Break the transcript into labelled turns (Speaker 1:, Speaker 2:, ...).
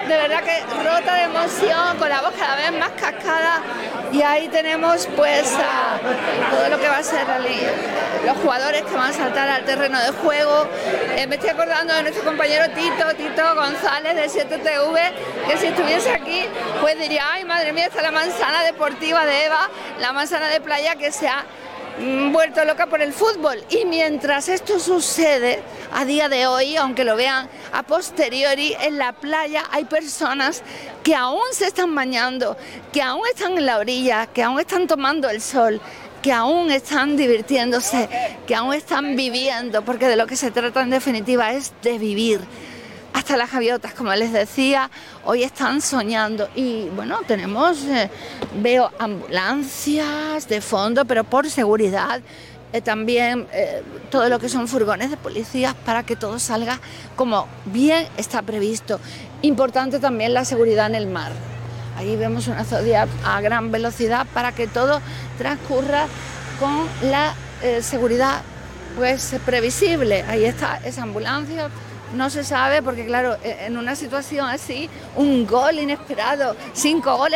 Speaker 1: de verdad que rota de emoción, con la voz cada vez más cascada, y ahí tenemos pues todo lo que va a ser los jugadores que van a saltar al terreno de juego. Me estoy acordando de nuestro compañero Tito González de 7TV, que si estuviese aquí pues diría, ay madre mía, está la manzana deportiva de Eva, la manzana de playa que se ha vuelto loca por el fútbol. Y mientras esto sucede a día de hoy, aunque lo vean a posteriori, en la playa hay personas que aún se están bañando, que aún están en la orilla, que aún están tomando el sol, que aún están divirtiéndose, que aún están viviendo, porque de lo que se trata en definitiva es de vivir. Hasta las gaviotas, como les decía, hoy están soñando. Y bueno, veo ambulancias de fondo, pero por seguridad, también todo lo que son furgones de policías para que todo salga como bien está previsto. Importante también la seguridad en el mar. Ahí vemos una Zodiac a gran velocidad para que todo transcurra con la seguridad pues previsible. Ahí está esa ambulancia. No se sabe porque claro, en una situación así, un gol inesperado, 5 goles.